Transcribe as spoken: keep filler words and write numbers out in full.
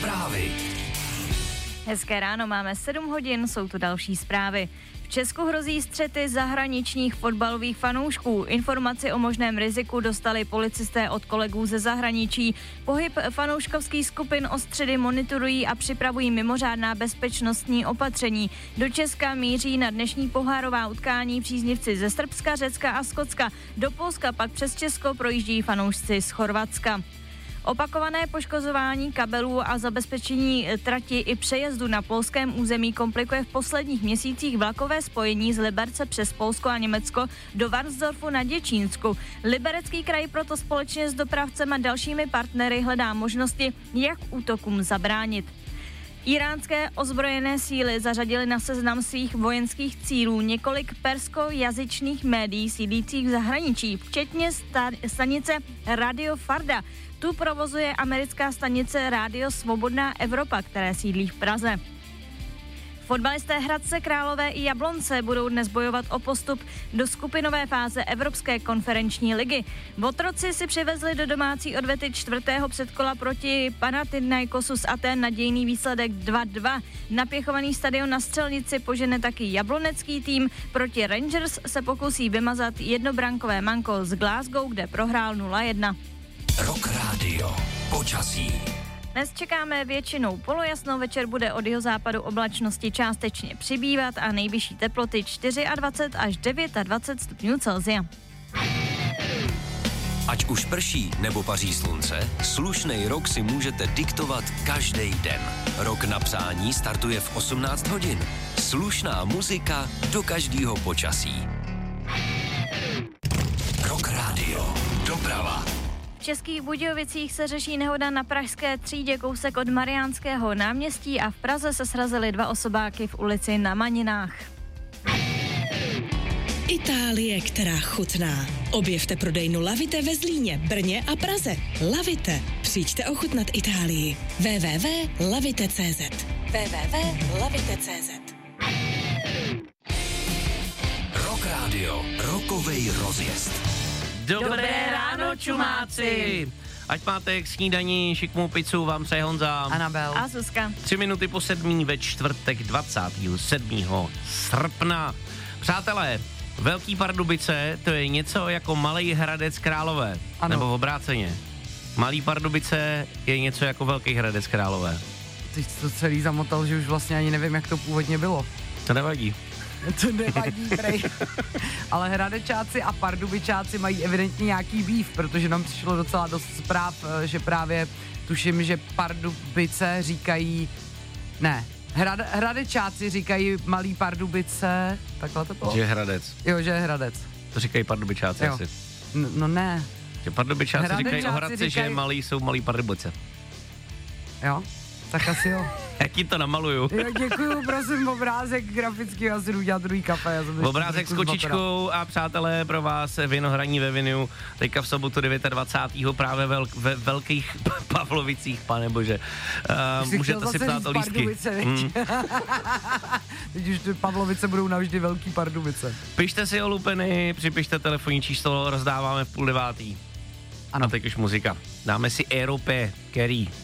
Zprávy. Hezké ráno, máme sedm hodin, jsou tu další zprávy. V Česku hrozí střety zahraničních fotbalových fanoušků. Informaci o možném riziku dostali policisté od kolegů ze zahraničí. Pohyb fanouškovských skupin ostředy monitorují a připravují mimořádná bezpečnostní opatření. Do Česka míří na dnešní pohárová utkání příznivci ze Srbska, Řecka a Skotska. Do Polska pak přes Česko projíždí fanoušci z Chorvatska. Opakované poškozování kabelů a zabezpečení trati i přejezdu na polském území komplikuje v posledních měsících vlakové spojení z Liberce přes Polsko a Německo do Varnsdorfu na Děčínsku. Liberecký kraj proto společně s dopravcem a dalšími partnery hledá možnosti, jak útokům zabránit. Iránské ozbrojené síly zařadily na seznam svých vojenských cílů několik perskojazyčných médií sídlících v zahraničí, včetně sta- stanice Radio Farda. Tu provozuje americká stanice Rádio Svobodná Evropa, které sídlí v Praze. Fotbalisté Hradce Králové i Jablonce budou dnes bojovat o postup do skupinové fáze Evropské konferenční ligy. Votroci si přivezli do domácí odvety čtvrtého předkola proti Panathinaikosu z Aten nadějný výsledek dva dva. Napěchovaný stadion na Střelnici požene taky jablonecký tým. Proti Rangers se pokusí vymazat jednobrankové manko z Glasgow, kde prohrál nula jedna. Rock Radio. Počasí. Dnes čekáme většinou polojasno, večer bude od jihozápadu oblačnosti částečně přibývat a nejvyšší teploty dvacet čtyři až dvacet devět stupňů Celsia. Ať už prší nebo paří slunce, slušnej rok si můžete diktovat každý den. Rok na psání startuje v osmnáct hodin. Slušná muzika do každého počasí. Rock Radio. Doprava. V Českých Budějovicích se řeší nehoda na pražské třídě kousek od Mariánského náměstí a v Praze se srazily dva osobáky v ulici na Maninách. Itálie, která chutná. Objevte prodejnu Lavite ve Zlíně, Brně a Praze. Lavite. Přijďte ochutnat Itálii. w w w tečka lavite tečka c z w w w tečka lavite tečka c z Rock Radio. Rokovej rozjezd. Dobré ráno, čumáci! Ať máte k snídaní šikmou pizzu, vám přeje Honza. Anabel. A Zuzka. Tři minuty po sedmí ve čtvrtek dvacátého sedmého srpna. Přátelé, Velký Pardubice, to je něco jako Malý Hradec Králové. Ano. Nebo v obráceně. Malý Pardubice je něco jako Velký Hradec Králové. Ty jsi to celý zamotal, že už vlastně ani nevím, jak to původně bylo. To nevadí. To nevadí, prej. Ale Hradečáci a Pardubičáci mají evidentně nějaký býv, protože nám přišlo docela dost zpráv, že právě tuším, že Pardubice říkají, ne, Hrad, Hradečáci říkají Malý Pardubice, takhle to bylo? Že je Hradec. Jo, že je Hradec. To říkají Pardubičáci Jo. asi. No, no ne. Že Pardubičáci říkají o Hradečáci Hradci, říkají- že je malý, jsou Malý Pardubice. Jo, tak asi jo. Jak ti to namaluju? Jo, děkuju, prosím, obrázek grafický, já si jdu dělat druhý kafe. Já jsem ještě Obrázek s trošku zmatená. kočičkou a přátelé pro vás Vinohraní ve Viniu, teďka v sobotu dvacátého devátého právě vel, ve Velkých Pavlovicích, pane bože. Uh, Jsi můžete chtěl si zase ptát říct o lístky. Pardubice, viď? Mm. Teď už ty Pavlovice budou navždy Velký Pardubice. Pište si o lupeny, připište telefonní číslo, rozdáváme v půl devátý. Ano. A teď už muzika. Dáme si Aeropé, Kerry.